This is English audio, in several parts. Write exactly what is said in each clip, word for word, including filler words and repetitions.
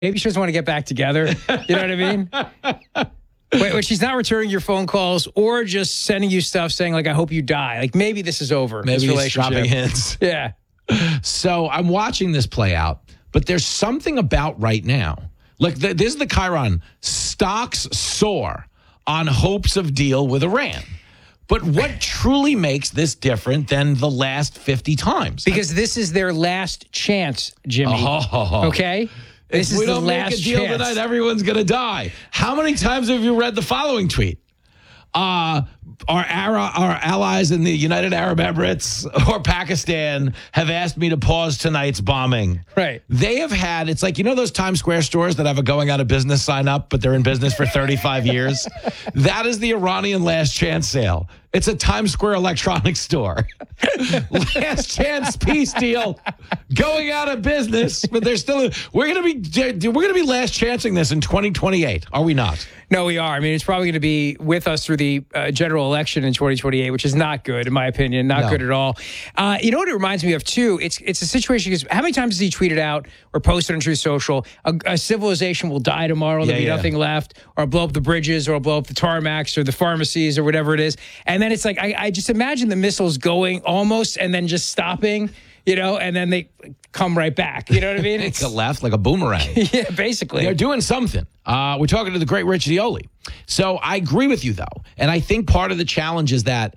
Maybe she doesn't want to get back together. You know what I mean? Wait, when she's not returning your phone calls or just sending you stuff saying, like, I hope you die. Like, maybe this is over. Maybe this he's dropping hints. Yeah. So I'm watching this play out, but there's something about right now. Look, th- this is the Chiron. Stocks soar on hopes of deal with Iran. But what truly makes this different than the last fifty times? Because this is their last chance, Jimmy. Oh. Okay? This If is we the don't last make a deal chance. tonight, everyone's going to die. How many times have you read the following tweet? Uh, our, Ara- our allies in the United Arab Emirates or Pakistan have asked me to pause tonight's bombing. Right. They have had, it's like, you know those Times Square stores that have a going out of business sign up, but they're in business for thirty-five years? That is the Iranian last chance sale. It's a Times Square electronics store. Last chance peace deal. Going out of business, but they're still. We're gonna be. We're gonna be last chancing this in twenty twenty-eight. Are we not? No, we are. I mean, it's probably going to be with us through the uh, general election in twenty twenty-eight, which is not good, in my opinion. Not No. good at all. Uh, you know what it reminds me of, too? It's it's a situation because how many times has he tweeted out or posted on True Social, a, a civilization will die tomorrow, there'll Yeah, be yeah. nothing left, or I'll blow up the bridges, or I'll blow up the tarmacs, or the pharmacies, or whatever it is. And then it's like, I, I just imagine the missiles going almost and then just stopping, you know, and then they come right back. You know what I mean? It's a left like a boomerang. Yeah, basically. They're doing something. Uh, we're talking to the great Rich Dioli. So I agree with you, though. And I think part of the challenge is that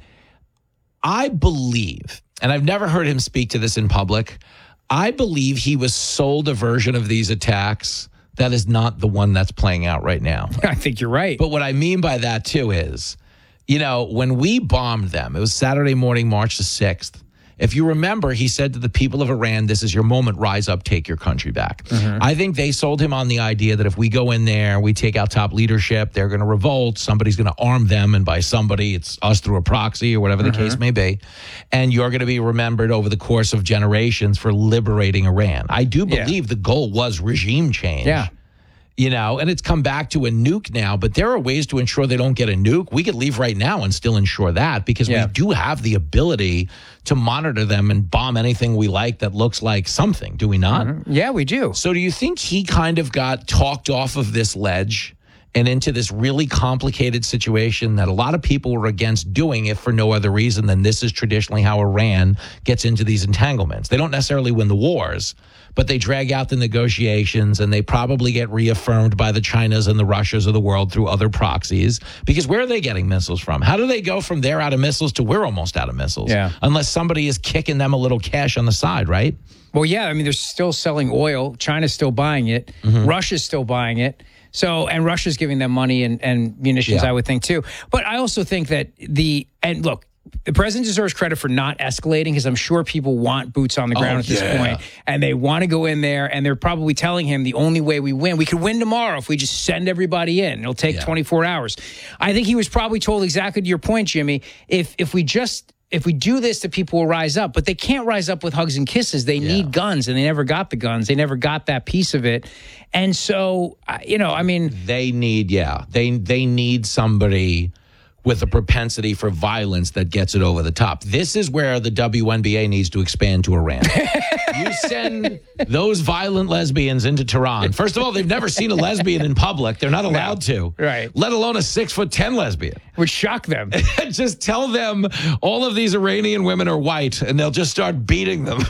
I believe, and I've never heard him speak to this in public, I believe he was sold a version of these attacks that is not the one that's playing out right now. I think you're right. But what I mean by that, too, is, you know, when we bombed them, it was Saturday morning, March the sixth. If you remember, he said to the people of Iran, this is your moment, rise up, take your country back. Mm-hmm. I think they sold him on the idea that if we go in there, we take out top leadership, they're going to revolt, somebody's going to arm them, and by somebody, it's us through a proxy or whatever the mm-hmm. case may be, and you're going to be remembered over the course of generations for liberating Iran. I do believe yeah. the goal was regime change. Yeah. You know, and it's come back to a nuke now, but there are ways to ensure they don't get a nuke. We could leave right now and still ensure that because yeah. we do have the ability to monitor them and bomb anything we like that looks like something, do we not? Mm-hmm. Yeah, we do. So do you think he kind of got talked off of this ledge and into this really complicated situation that a lot of people were against doing if for no other reason than this is traditionally how Iran gets into these entanglements? They don't necessarily win the wars, but they drag out the negotiations and they probably get reaffirmed by the Chinas and the Russias of the world through other proxies. Because where are they getting missiles from? How do they go from they're out of missiles to we're almost out of missiles? Yeah. Unless somebody is kicking them a little cash on the side, right? Well, yeah. I mean, they're still selling oil. China's still buying it. Mm-hmm. Russia's still buying it. So, and Russia's giving them money and, and munitions, Yeah. I would think, too. But I also think that the, and look, the president deserves credit for not escalating because I'm sure people want boots on the ground Oh, at this yeah. point. And they want to go in there and they're probably telling him the only way we win, we could win tomorrow if we just send everybody in. It'll take Yeah. twenty-four hours. I think he was probably told exactly to your point, Jimmy, if if we just, if we do this, the people will rise up. But they can't rise up with hugs and kisses. They Yeah. need guns, and they never got the guns. They never got that piece of it. And so, uh, you know, I mean, They need, yeah, they they need somebody with a propensity for violence that gets it over the top. This is where the W N B A needs to expand to Iran. You send those violent lesbians into Tehran. First of all, they've never seen a lesbian in public. They're not allowed to. Right. Let alone a six foot ten lesbian. would shock them. Just tell them all of these Iranian women are white and they'll just start beating them.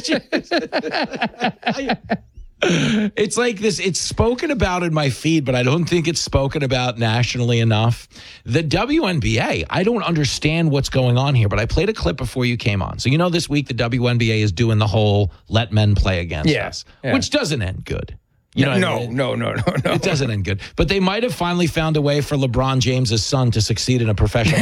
It's like this, it's spoken about in my feed, but I don't think it's spoken about nationally enough. The W N B A, I don't understand what's going on here, but I played a clip before you came on. So, you know, this week the W N B A is doing the whole let men play against Yeah, us, yeah. which doesn't end good. You know what no, I mean? no, no, no, no. It doesn't end good. But they might have finally found a way for LeBron James's son to succeed in a professional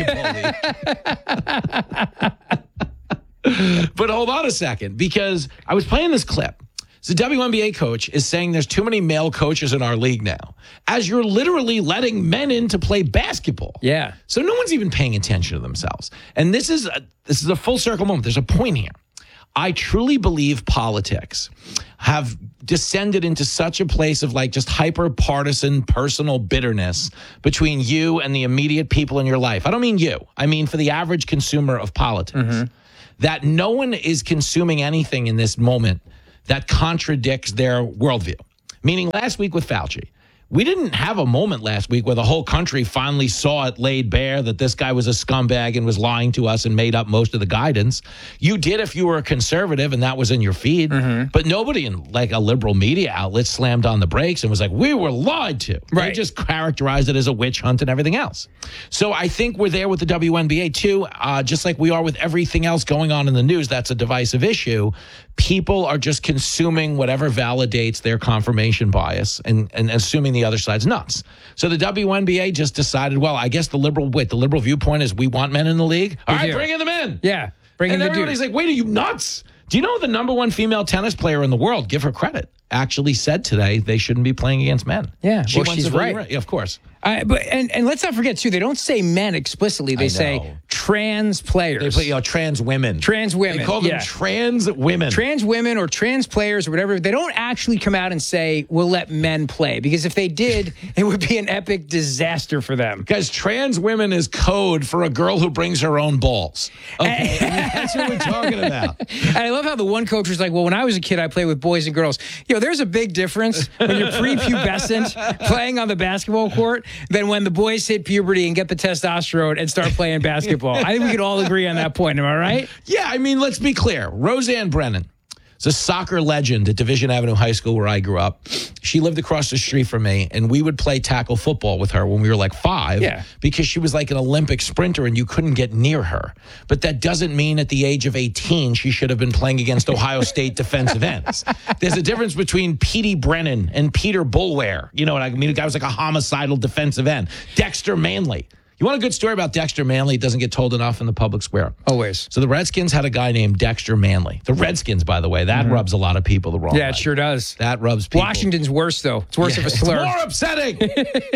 basketball league. But hold on a second, because I was playing this clip. So the W N B A coach is saying there's too many male coaches in our league now, as you're literally letting men in to play basketball. Yeah. So no one's even paying attention to themselves. And this is a, this is a full circle moment. There's a point here. I truly believe politics have descended into such a place of like just hyper partisan personal bitterness between you and the immediate people in your life. I don't mean you. I mean for the average consumer of politics, mm-hmm. that no one is consuming anything in this moment that contradicts their worldview. Meaning last week with Fauci, we didn't have a moment last week where the whole country finally saw it laid bare that this guy was a scumbag and was lying to us and made up most of the guidance. You did if you were a conservative and that was in your feed. Mm-hmm. But nobody in like a liberal media outlet slammed on the brakes and was like, we were lied to. Right. They just characterized it as a witch hunt and everything else. So I think we're there with the W N B A too, uh, just like we are with everything else going on in the news. That's a divisive issue. People are just consuming whatever validates their confirmation bias and, and assuming the other side's nuts. So the W N B A just decided, well, I guess the liberal wit, the liberal viewpoint is we want men in the league. All right, bring in the men. Yeah, bring in the dudes. And everybody's like, wait, are you nuts? Do you know the number one female tennis player in the world, give her credit, actually said today they shouldn't be playing against men? Yeah, she well, she's right. right. Yeah, of course. Uh, but and, and let's not forget, too, they don't say men explicitly. They say trans players. They put, you know, trans women. Trans women. They call them yeah. trans women. Trans women or trans players or whatever. They don't actually come out and say, we'll let men play. Because if they did, it would be an epic disaster for them. Because trans women is code for a girl who brings her own balls. Okay, I mean, that's what we're talking about. And I love how the one coach was like, well, when I was a kid, I played with boys and girls. You know, there's a big difference when you're prepubescent playing on the basketball court than when the boys hit puberty and get the testosterone and start playing basketball. I think we can all agree on that point. Am I right? Yeah, I mean, let's be clear. Roseanne Brennan is a soccer legend at Division Avenue High School where I grew up. She lived across the street from me, and we would play tackle football with her when we were like five yeah. because she was like an Olympic sprinter and you couldn't get near her. But that doesn't mean at the age of eighteen she should have been playing against Ohio State defensive ends. There's a difference between Petey Brennan and Peter Bulware. You know what I mean? The guy was like a homicidal defensive end. Dexter Manley. You want a good story about Dexter Manley? It doesn't get told enough in the public square. Always. So the Redskins had a guy named Dexter Manley. The Redskins, by the way, that mm-hmm. rubs a lot of people the wrong yeah, way. Yeah, it sure does. That rubs people. Washington's worse, though. It's worse yeah, of a slur. It's more upsetting.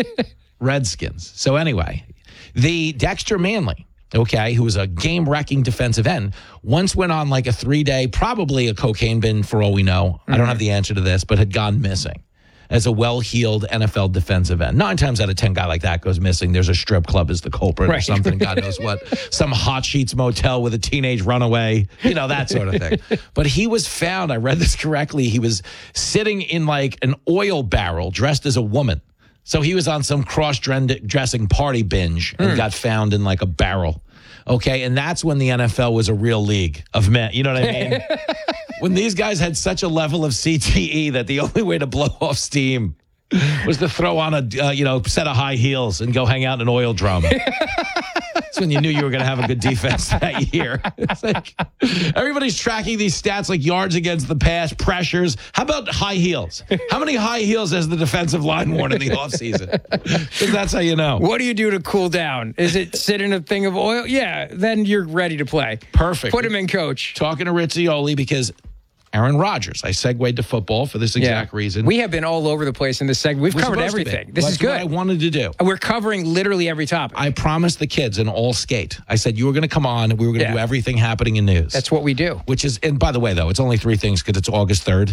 Redskins. So anyway, the Dexter Manley, okay, who was a game-wrecking defensive end, once went on like a three-day, probably a cocaine bin for all we know. Mm-hmm. I don't have the answer to this, but had gone missing as a well-heeled N F L defensive end. Nine times out of ten, guy like that goes missing. There's a strip club as the culprit right. or something, God knows what. Some Hot Sheets motel with a teenage runaway, you know, that sort of thing. But he was found, I read this correctly, he was sitting in like an oil barrel dressed as a woman. So he was on some cross-dressing party binge and mm. got found in like a barrel. Okay, and that's when the N F L was a real league of men. You know what I mean? When these guys had such a level of C T E that the only way to blow off steam was to throw on a uh, you know set of high heels and go hang out in an oil drum. That's when you knew you were going to have a good defense that year. It's like everybody's tracking these stats like yards against the pass, pressures. How about high heels? How many high heels has the defensive line worn in the offseason? Because that's how you know. What do you do to cool down? Is it sit in a thing of oil? Yeah, then you're ready to play. Perfect. Put him in, coach. Talking to Rizzioli because Aaron Rodgers. I segued to football for this exact yeah. reason. We have been all over the place in this segment. We've We're covered everything. This That's is good. What I wanted to do. We're covering literally every topic. I promised the kids an all skate. I said you were going to come on and we were going to yeah. do everything happening in news. That's what we do. Which is, and by the way, though, it's only three things because it's August third.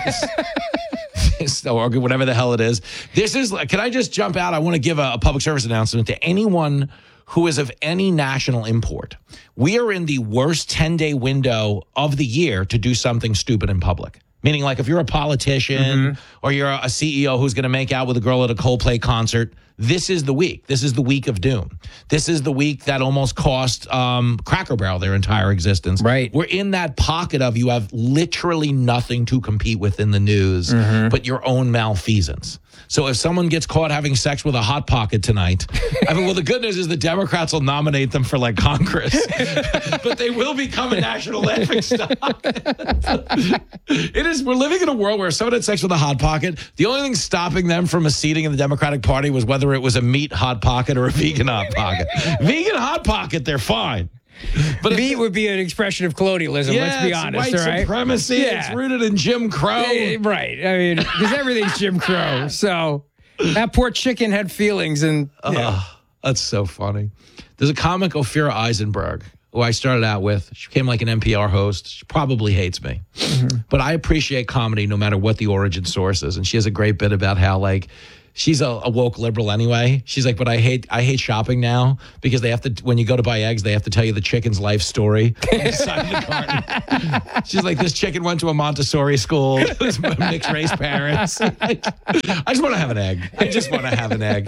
Or whatever the hell it is. This is, can I just jump out? I want to give a, a public service announcement to anyone who is of any national import. We are in the worst ten-day window of the year to do something stupid in public. Meaning, like, if you're a politician mm-hmm. or you're a C E O who's going to make out with a girl at a Coldplay concert, this is the week. This is the week of doom. This is the week that almost cost um, Cracker Barrel their entire existence. Right. We're in that pocket of you have literally nothing to compete with in the news mm-hmm. but your own malfeasance. So if someone gets caught having sex with a Hot Pocket tonight, I mean, well, the good news is the Democrats will nominate them for, like, Congress. But they will become a national laughingstock. It is, we're living in a world where if someone had sex with a Hot Pocket, the only thing stopping them from a seating in the Democratic Party was whether it was a meat Hot Pocket or a vegan Hot Pocket. Vegan Hot Pocket, they're fine. But meat would be an expression of colonialism, yeah, let's be honest. White all right? supremacy. Yeah. It's rooted in Jim Crow. Yeah, right. I mean, because everything's Jim Crow. So that poor chicken had feelings. And yeah. uh, That's so funny. There's a comic, Ophira Eisenberg. who I started out with. She became like an N P R host. She probably hates me. Mm-hmm. But I appreciate comedy no matter what the origin source is. And she has a great bit about how, like, she's a, a woke liberal anyway. She's like, but I hate I hate shopping now because they have to, when you go to buy eggs, they have to tell you the chicken's life story on the side of the carton. She's like, this chicken went to a Montessori school. It was mixed race parents. I just want to have an egg. I just want to have an egg.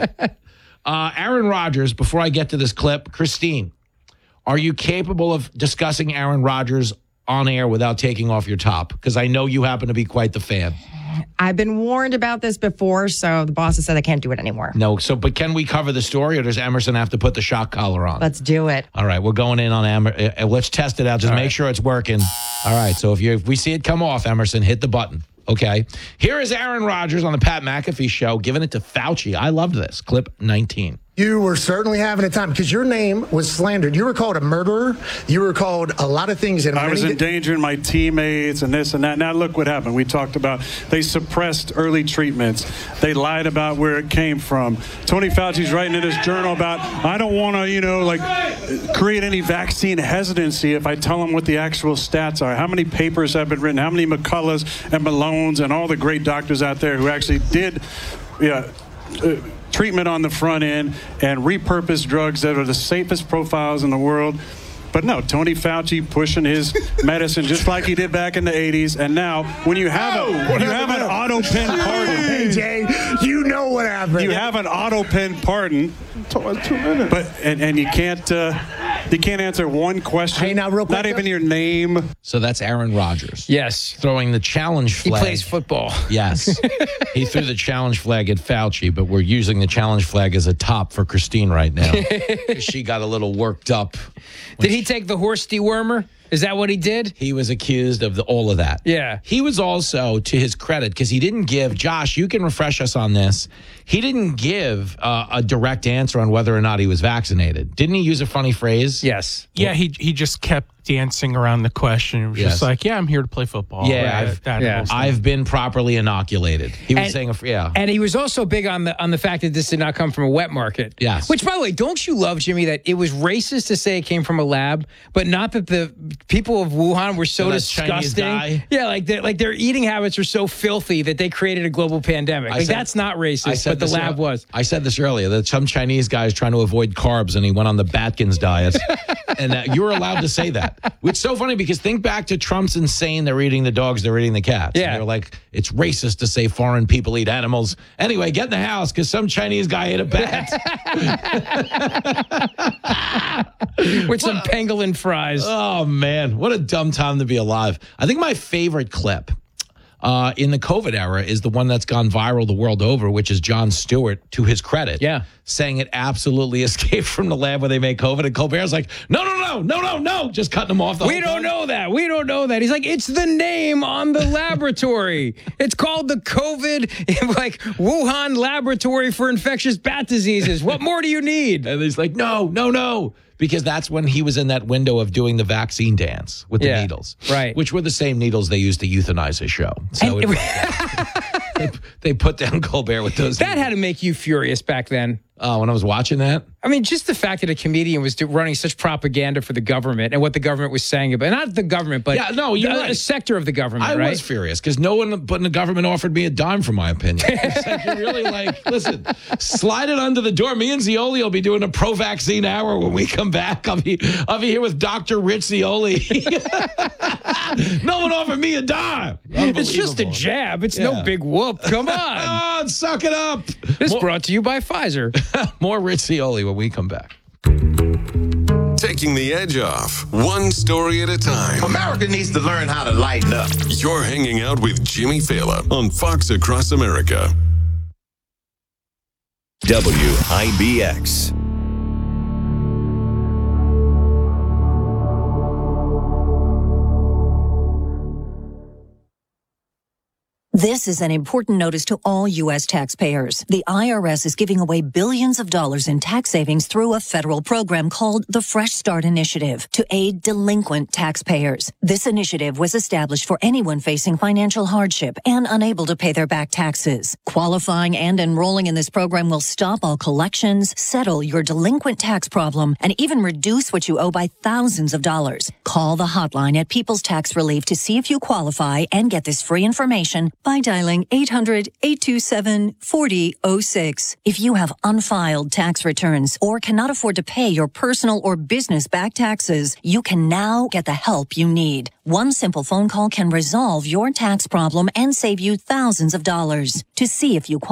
Uh, Aaron Rodgers, before I get to this clip, Christine, are you capable of discussing Aaron Rodgers on air without taking off your top? Because I know you happen to be quite the fan. I've been warned about this before, so the boss has said I can't do it anymore. No, so but can we cover the story, or does Emerson have to put the shock collar on? Let's do it. All right, we're going in on Emerson. Uh, let's test it out. Just All make right. sure it's working. All right, so if you if we see it come off, Emerson, hit the button. Okay. Here is Aaron Rodgers on the Pat McAfee show giving it to Fauci. I loved this. Clip nineteen. You were certainly having a time because your name was slandered. You were called a murderer. You were called a lot of things. And I was many- endangering my teammates and this and that. Now look what happened. We talked about they suppressed early treatments. They lied about where it came from. Tony Fauci's writing in his journal about I don't want to, you know, like create any vaccine hesitancy if I tell them what the actual stats are. How many papers have been written? How many McCulloughs and Malones and all the great doctors out there who actually did, yeah. Uh, treatment on the front end and repurposed drugs that are the safest profiles in the world. But no, Tony Fauci pushing his medicine just like he did back in the eighties. And now, when you have a when you have an auto pen pardon, Hey, Jay, you know what happened. you have an auto pen pardon, Two minutes. but and, and you can't uh, you can't answer one question. Hey, now, real quick, not even your name. So that's Aaron Rodgers. Yes. Throwing the challenge He flag. plays football. Yes. He threw the challenge flag at Fauci, but we're using the challenge flag as a top for Christine right now. She got a little worked up. Did he take the horse dewormer? Is that what he did? He was accused of the, all of that. Yeah. He was also, to his credit, because he didn't give, Josh, you can refresh us on this. He didn't give uh, a direct answer on whether or not he was vaccinated. Didn't he use a funny phrase? Yes. Yeah, he he just kept dancing around the question. It was Yes. just like, yeah, I'm here to play football. Yeah, That- I've- that yeah. whole thing. I've been properly inoculated. He was And- saying, a, yeah. And he was also big on the on the fact that this did not come from a wet market. Yes. Which, by the way, don't you love, Jimmy, that it was racist to say it came from a lab, but not that the people of Wuhan were so, So that's Chinese disgusting. guy? Yeah, like their like their eating habits are so filthy that they created a global pandemic. I Like said- that's not I racist, said but the this lab ear- was. I said this earlier that some Chinese guy is trying to avoid carbs and he went on the Batkins diet. And uh, you were allowed to say that. Which is so funny because think back to Trump's insane, they're eating the dogs, they're eating the cats. Yeah. And they were like, it's racist to say foreign people eat animals. Anyway, get in the house because some Chinese guy ate a bat. With some pangolin fries. Oh, man. What a dumb time to be alive. I think my favorite clip uh, in the COVID era is the one that's gone viral the world over, which is Jon Stewart, to his credit. Yeah. Saying it absolutely escaped from the lab where they made COVID. And Colbert's like, no, no, no, no, no, no. Just cutting him off the We whole don't time. know that. We don't know that. He's like, it's the name on the laboratory. It's called the COVID, like Wuhan Laboratory for Infectious Bat Diseases. What more do you need? And he's like, no, no, no. Because that's when he was in that window of doing the vaccine dance with the Yeah, needles. right. Which were the same needles they used to euthanize his show. So And- it, they, they put down Colbert with those. That had to make you furious back then. Oh, when I was watching that? I mean, just the fact that a comedian was do- running such propaganda for the government and what the government was saying about, not the government, but Yeah, no, you're a, right. a sector of the government, I right? was furious because no one but in the government offered me a dime for my opinion. It's like you're really like, listen, slide it under the door. Me and Zioli will be doing a pro-vaccine hour when we come back. I'll be I'll be here with Doctor Rich Zioli. No one offered me a dime. It's just a jab. It's Yeah. no big whoop. Come on. Oh, suck it up. This More, brought to you by Pfizer. more Rich Zioli when we come back. Taking the edge off, one story at a time. America needs to learn how to lighten up. You're hanging out with Jimmy Fallon on Fox Across America. W I B X. This is an important notice to all U S taxpayers. The I R S is giving away billions of dollars in tax savings through a federal program called the Fresh Start Initiative to aid delinquent taxpayers. This initiative was established for anyone facing financial hardship and unable to pay their back taxes. Qualifying and enrolling in this program will stop all collections, settle your delinquent tax problem, and even reduce what you owe by thousands of dollars. Call the hotline at People's Tax Relief to see if you qualify and get this free information by dialing eight hundred, eight two seven, four zero zero six. If you have unfiled tax returns or cannot afford to pay your personal or business back taxes, you can now get the help you need. One simple phone call can resolve your tax problem and save you thousands of dollars. To see if you qualify,